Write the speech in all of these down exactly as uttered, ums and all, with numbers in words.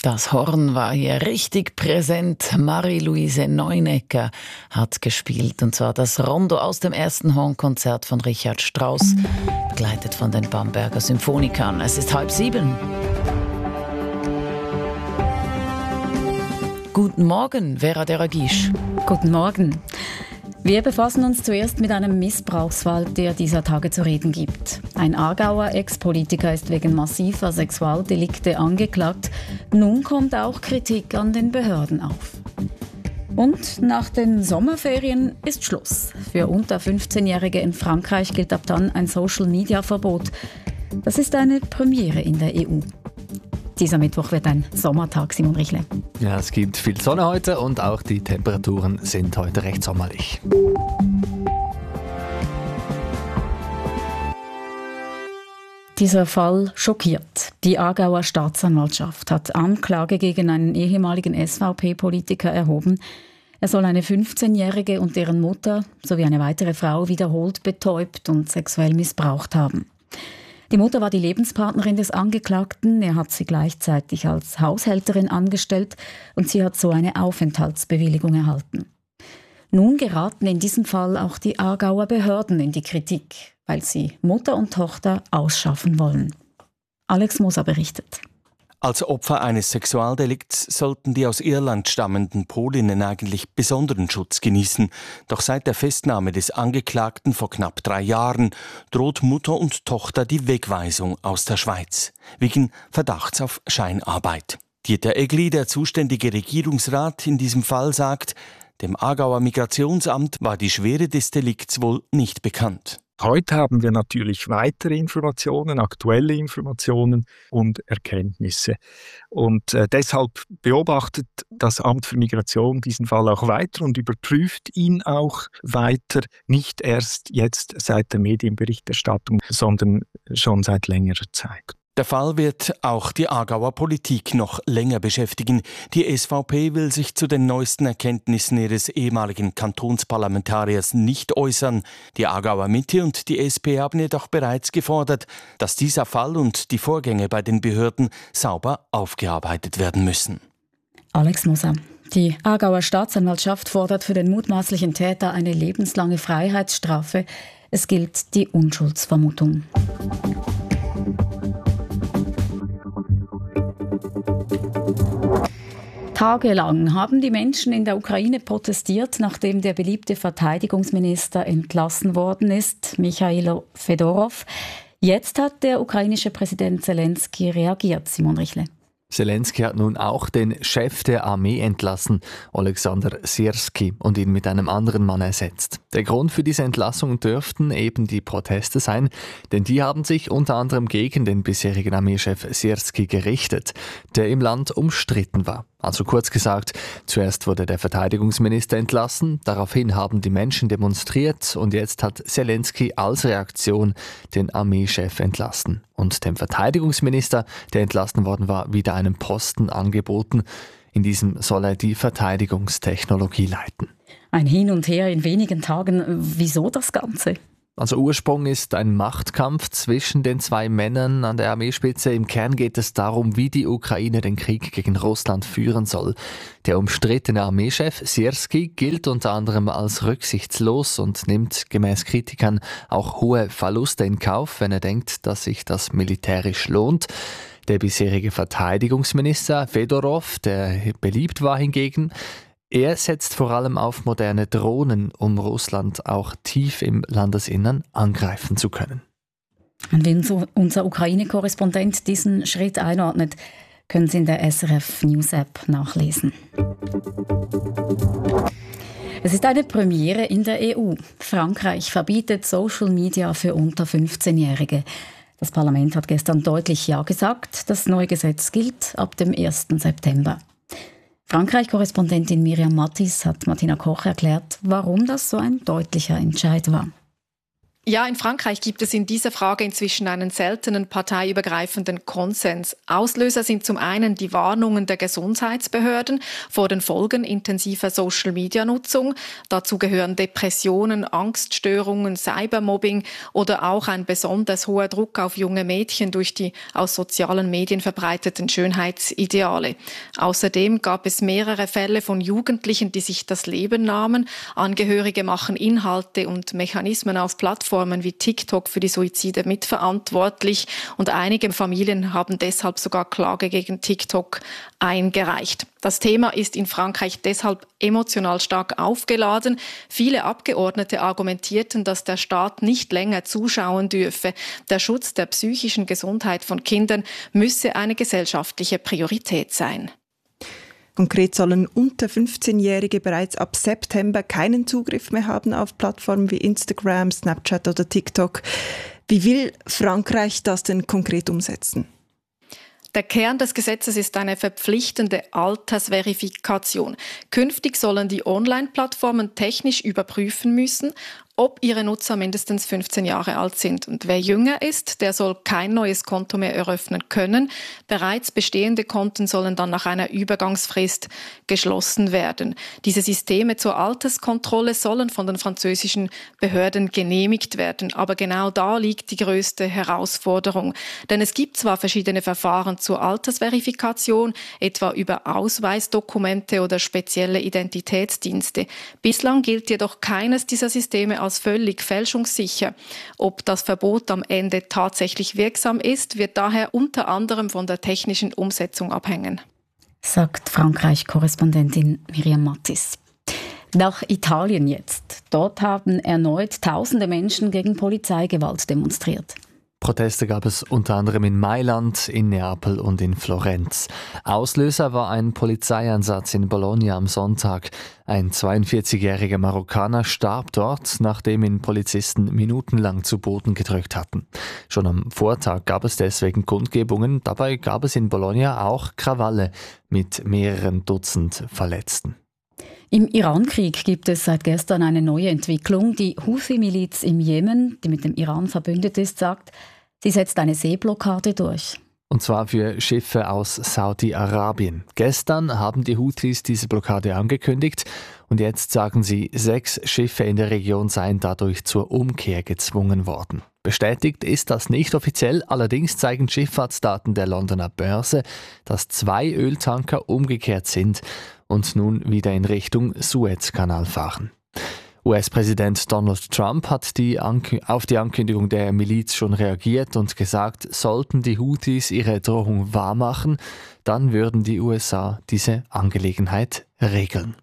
Das Horn war hier richtig präsent. Marie-Louise Neunecker hat gespielt, und zwar das Rondo aus dem ersten Hornkonzert von Richard Strauss, begleitet von den Bamberger Symphonikern. Es ist halb sieben. Guten Morgen, Vera Deragisch. Guten Morgen. Wir befassen uns zuerst mit einem Missbrauchsfall, der dieser Tage zu reden gibt. Ein Aargauer Ex-Politiker ist wegen massiver Sexualdelikte angeklagt. Nun kommt auch Kritik an den Behörden auf. Und nach den Sommerferien ist Schluss. Für unter fünfzehnjährige in Frankreich gilt ab dann ein Social-Media-Verbot. Das ist eine Premiere in der E U. Dieser Mittwoch wird ein Sommertag, Simon Richle. Ja, es gibt viel Sonne heute und auch die Temperaturen sind heute recht sommerlich. Dieser Fall schockiert. Die Aargauer Staatsanwaltschaft hat Anklage gegen einen ehemaligen S V P-Politiker erhoben. Er soll eine fünfzehnjährige und deren Mutter sowie eine weitere Frau wiederholt betäubt und sexuell missbraucht haben. Die Mutter war die Lebenspartnerin des Angeklagten. Er hat sie gleichzeitig als Haushälterin angestellt und sie hat so eine Aufenthaltsbewilligung erhalten. Nun geraten in diesem Fall auch die Aargauer Behörden in die Kritik, weil sie Mutter und Tochter ausschaffen wollen. Alex Moser berichtet. Als Opfer eines Sexualdelikts sollten die aus Irland stammenden Polinnen eigentlich besonderen Schutz genießen. Doch seit der Festnahme des Angeklagten vor knapp drei Jahren droht Mutter und Tochter die Wegweisung aus der Schweiz wegen Verdachts auf Scheinarbeit. Dieter Egli, der zuständige Regierungsrat in diesem Fall, sagt, dem Aargauer Migrationsamt war die Schwere des Delikts wohl nicht bekannt. Heute haben wir natürlich weitere Informationen, aktuelle Informationen und Erkenntnisse. Und äh, deshalb beobachtet das Amt für Migration diesen Fall auch weiter und überprüft ihn auch weiter, nicht erst jetzt seit der Medienberichterstattung, sondern schon seit längerer Zeit. Der Fall wird auch die Aargauer Politik noch länger beschäftigen. Die S V P will sich zu den neuesten Erkenntnissen ihres ehemaligen Kantonsparlamentariers nicht äußern. Die Aargauer Mitte und die S P haben jedoch bereits gefordert, dass dieser Fall und die Vorgänge bei den Behörden sauber aufgearbeitet werden müssen. Alex Moser. Die Aargauer Staatsanwaltschaft fordert für den mutmaßlichen Täter eine lebenslange Freiheitsstrafe. Es gilt die Unschuldsvermutung. Tagelang haben die Menschen in der Ukraine protestiert, nachdem der beliebte Verteidigungsminister entlassen worden ist, Michailo Fedorov. Jetzt hat der ukrainische Präsident Zelensky reagiert, Simon Richle. Zelensky hat nun auch den Chef der Armee entlassen, Oleksandr Syrskyi, und ihn mit einem anderen Mann ersetzt. Der Grund für diese Entlassung dürften eben die Proteste sein, denn die haben sich unter anderem gegen den bisherigen Armeechef Syrskyi gerichtet, der im Land umstritten war. Also kurz gesagt, zuerst wurde der Verteidigungsminister entlassen, daraufhin haben die Menschen demonstriert und jetzt hat Zelensky als Reaktion den Armeechef entlassen. Und dem Verteidigungsminister, der entlassen worden war, wieder einen Posten angeboten. In diesem soll er die Verteidigungstechnologie leiten. Ein Hin und Her in wenigen Tagen. Wieso das Ganze? Also Ursprung ist ein Machtkampf zwischen den zwei Männern an der Armeespitze. Im Kern geht es darum, wie die Ukraine den Krieg gegen Russland führen soll. Der umstrittene Armeechef Syrskyi gilt unter anderem als rücksichtslos und nimmt gemäß Kritikern auch hohe Verluste in Kauf, wenn er denkt, dass sich das militärisch lohnt. Der bisherige Verteidigungsminister Fedorov, der beliebt war hingegen, er setzt vor allem auf moderne Drohnen, um Russland auch tief im Landesinnern angreifen zu können. Und wie unser Ukraine-Korrespondent diesen Schritt einordnet, können Sie in der S R F News App nachlesen. Es ist eine Premiere in der E U. Frankreich verbietet Social Media für unter fünfzehnjährige. Das Parlament hat gestern deutlich Ja gesagt. Das neue Gesetz gilt ab dem ersten September. Frankreich-Korrespondentin Miriam Mattis hat Martina Koch erklärt, warum das so ein deutlicher Entscheid war. Ja, in Frankreich gibt es in dieser Frage inzwischen einen seltenen parteiübergreifenden Konsens. Auslöser sind zum einen die Warnungen der Gesundheitsbehörden vor den Folgen intensiver Social-Media-Nutzung. Dazu gehören Depressionen, Angststörungen, Cybermobbing oder auch ein besonders hoher Druck auf junge Mädchen durch die aus sozialen Medien verbreiteten Schönheitsideale. Außerdem gab es mehrere Fälle von Jugendlichen, die sich das Leben nahmen. Angehörige machen Inhalte und Mechanismen auf Plattformen wie TikTok für die Suizide mitverantwortlich und einige Familien haben deshalb sogar Klage gegen TikTok eingereicht. Das Thema ist in Frankreich deshalb emotional stark aufgeladen. Viele Abgeordnete argumentierten, dass der Staat nicht länger zuschauen dürfe. Der Schutz der psychischen Gesundheit von Kindern müsse eine gesellschaftliche Priorität sein. Konkret sollen unter fünfzehnjährige bereits ab September keinen Zugriff mehr haben auf Plattformen wie Instagram, Snapchat oder TikTok. Wie will Frankreich das denn konkret umsetzen? Der Kern des Gesetzes ist eine verpflichtende Altersverifikation. Künftig sollen die Online-Plattformen technisch überprüfen müssen, ob ihre Nutzer mindestens fünfzehn Jahre alt sind. Und wer jünger ist, der soll kein neues Konto mehr eröffnen können. Bereits bestehende Konten sollen dann nach einer Übergangsfrist geschlossen werden. Diese Systeme zur Alterskontrolle sollen von den französischen Behörden genehmigt werden. Aber genau da liegt die größte Herausforderung. Denn es gibt zwar verschiedene Verfahren zur Altersverifikation, etwa über Ausweisdokumente oder spezielle Identitätsdienste. Bislang gilt jedoch keines dieser Systeme als völlig fälschungssicher. Ob das Verbot am Ende tatsächlich wirksam ist, wird daher unter anderem von der technischen Umsetzung abhängen. Sagt Frankreich-Korrespondentin Miriam Mattis. Nach Italien jetzt. Dort haben erneut tausende Menschen gegen Polizeigewalt demonstriert. Proteste gab es unter anderem in Mailand, in Neapel und in Florenz. Auslöser war ein Polizeieinsatz in Bologna am Sonntag. Ein zweiundvierzigjähriger Marokkaner starb dort, nachdem ihn Polizisten minutenlang zu Boden gedrückt hatten. Schon am Vortag gab es deswegen Kundgebungen. Dabei gab es in Bologna auch Krawalle mit mehreren Dutzend Verletzten. Im Iran-Krieg gibt es seit gestern eine neue Entwicklung. Die Houthi-Miliz im Jemen, die mit dem Iran verbündet ist, sagt, sie setzt eine Seeblockade durch. Und zwar für Schiffe aus Saudi-Arabien. Gestern haben die Houthis diese Blockade angekündigt und jetzt sagen sie, sechs Schiffe in der Region seien dadurch zur Umkehr gezwungen worden. Bestätigt ist das nicht offiziell, allerdings zeigen Schifffahrtsdaten der Londoner Börse, dass zwei Öltanker umgekehrt sind und nun wieder in Richtung Suezkanal fahren. U S-Präsident Donald Trump hat die Ank- auf die Ankündigung der Miliz schon reagiert und gesagt, sollten die Houthis ihre Drohung wahrmachen, dann würden die U S A diese Angelegenheit regeln.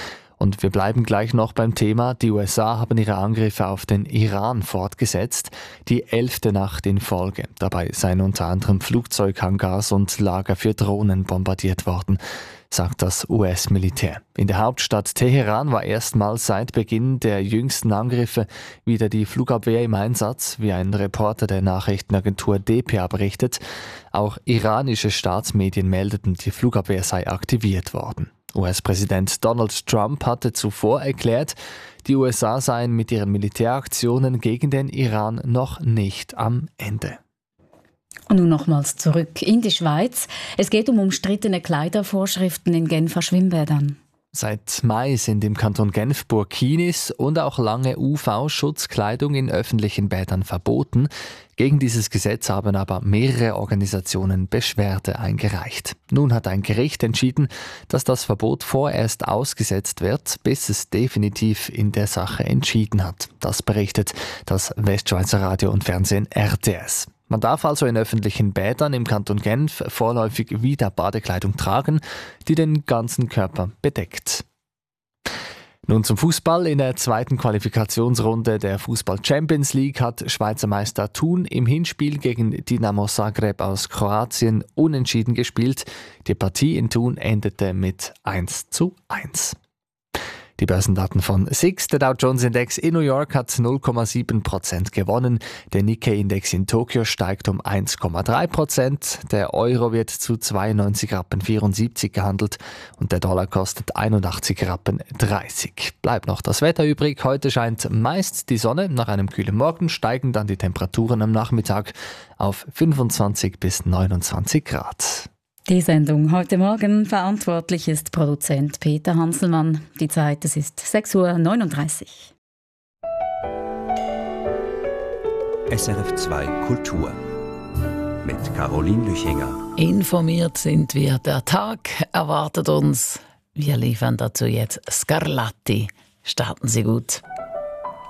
Und wir bleiben gleich noch beim Thema. Die U S A haben ihre Angriffe auf den Iran fortgesetzt, die elfte Nacht in Folge. Dabei seien unter anderem Flugzeughangars und Lager für Drohnen bombardiert worden, sagt das U S-Militär. In der Hauptstadt Teheran war erstmals seit Beginn der jüngsten Angriffe wieder die Flugabwehr im Einsatz, wie ein Reporter der Nachrichtenagentur D P A berichtet. Auch iranische Staatsmedien meldeten, die Flugabwehr sei aktiviert worden. U S-Präsident Donald Trump hatte zuvor erklärt, die U S A seien mit ihren Militäraktionen gegen den Iran noch nicht am Ende. Und nun nochmals zurück in die Schweiz. Es geht um umstrittene Kleidervorschriften in Genfer Schwimmbädern. Seit Mai sind im Kanton Genf Burkinis und auch lange U V-Schutzkleidung in öffentlichen Bädern verboten. Gegen dieses Gesetz haben aber mehrere Organisationen Beschwerde eingereicht. Nun hat ein Gericht entschieden, dass das Verbot vorerst ausgesetzt wird, bis es definitiv in der Sache entschieden hat. Das berichtet das Westschweizer Radio und Fernsehen R T S. Man darf also in öffentlichen Bädern im Kanton Genf vorläufig wieder Badekleidung tragen, die den ganzen Körper bedeckt. Nun zum Fußball. In der zweiten Qualifikationsrunde der Fußball Champions League hat Schweizer Meister Thun im Hinspiel gegen Dinamo Zagreb aus Kroatien unentschieden gespielt. Die Partie in Thun endete mit eins zu eins. Die Börsendaten von S I X. Der Dow Jones Index in New York hat null Komma sieben Prozent gewonnen. Der Nikkei-Index in Tokio steigt um eins Komma drei Prozent. Der Euro wird zu zweiundneunzig Rappen vierundsiebzig gehandelt und der Dollar kostet einundachtzig Rappen dreißig. Bleibt noch das Wetter übrig. Heute scheint meist die Sonne. Nach einem kühlen Morgen steigen dann die Temperaturen am Nachmittag auf fünfundzwanzig bis neunundzwanzig Grad. Die Sendung heute Morgen. Verantwortlich ist Produzent Peter Hanselmann. Die Zeit, es ist sechs Uhr neununddreißig. S R F zwei Kultur mit Caroline Lüchinger. Informiert sind wir. Der Tag erwartet uns. Wir liefern dazu jetzt Scarlatti. Starten Sie gut.